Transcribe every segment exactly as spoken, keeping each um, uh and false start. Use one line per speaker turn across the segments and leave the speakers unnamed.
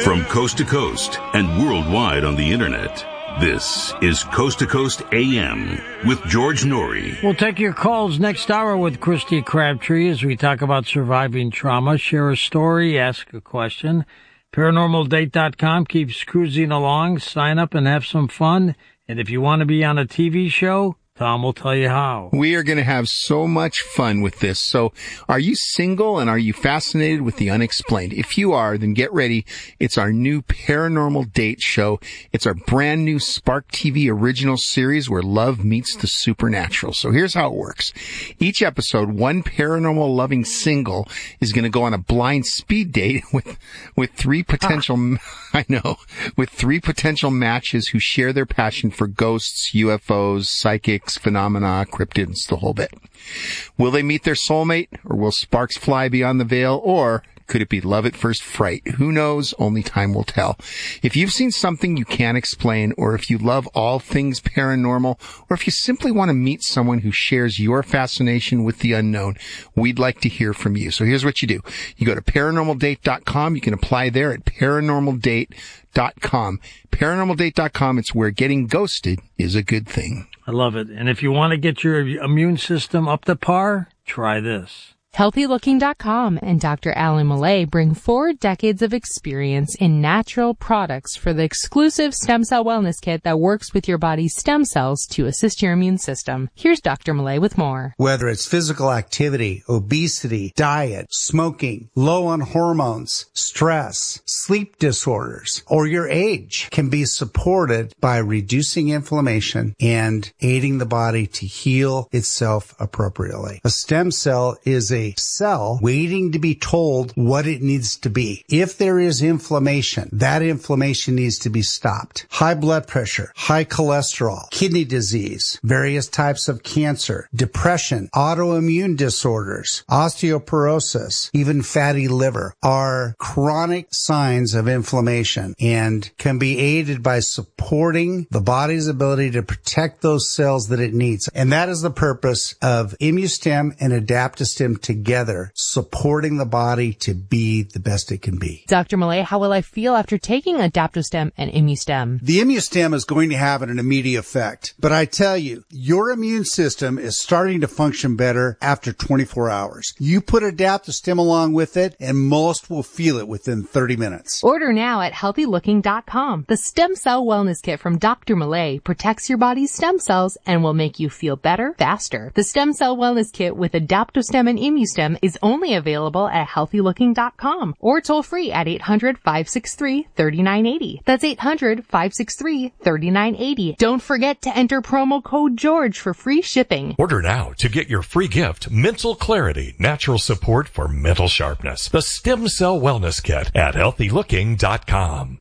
From coast to coast and worldwide on the internet, this is Coast to Coast A M with George Norrie.
We'll take your calls next hour with Christy Crabtree as we talk about surviving trauma. Share a story, ask a question. paranormal date dot com keeps cruising along. Sign up and have some fun. And if you want to be on a T V show, Tom will tell you how.
We are going to have so much fun with this. So are you single and are you fascinated with the unexplained? If you are, then get ready. It's our new Paranormal Date show. It's our brand new Spark T V original series where love meets the supernatural. So here's how it works. Each episode, one paranormal loving single is going to go on a blind speed date with, with three potential, I know, with three potential matches who share their passion for ghosts, U F Os, psychics, phenomena, cryptids, the whole bit. Will they meet their soulmate, or will sparks fly beyond the veil, or could it be love at first fright? Who knows? Only time will tell. If you've seen something you can't explain, or if you love all things paranormal, or if you simply want to meet someone who shares your fascination with the unknown, we'd like to hear from you. So here's what you do. You go to paranormal date dot com. You can apply there at paranormal date dot com. paranormal date dot com. It's where getting ghosted is a good thing.
I love it. And if you want to get your immune system up to par, try this.
healthy looking dot com and Doctor Alan Millay bring four decades of experience in natural products for the exclusive stem cell wellness kit that works with your body's stem cells to assist your immune system. Here's Doctor Millay with more.
Whether it's physical activity, obesity, diet, smoking, low on hormones, stress, sleep disorders, or your age can be supported by reducing inflammation and aiding the body to heal itself appropriately. A stem cell is a cell waiting to be told what it needs to be. If there is inflammation, that inflammation needs to be stopped. High blood pressure, high cholesterol, kidney disease, various types of cancer, depression, autoimmune disorders, osteoporosis, even fatty liver are chronic signs of inflammation and can be aided by supporting the body's ability to protect those cells that it needs. And that is the purpose of ImmuStem and Adaptostem together, supporting the body to be the best it can be.
Doctor Millay, how will I feel after taking Adaptostem and ImmuStem?
The ImmuStem is going to have an immediate effect, but I tell you, your immune system is starting to function better after twenty-four hours. You put Adaptostem along with it, and most will feel it within thirty minutes.
Order now at healthy looking dot com. The Stem Cell Wellness Kit from Doctor Millay protects your body's stem cells and will make you feel better faster. The Stem Cell Wellness Kit with Adaptostem and ImmuStem is only available at healthy looking dot com or toll free at eight hundred, five six three, three nine eight zero. That's eight hundred, five six three, three nine eight zero. Don't forget to enter promo code George for free shipping.
Order now to get your free gift, Mental Clarity, Natural Support for Mental Sharpness. The Stem Cell Wellness Kit at healthy looking dot com.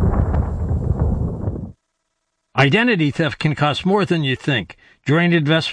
Identity theft can cost more than you think. Drained investment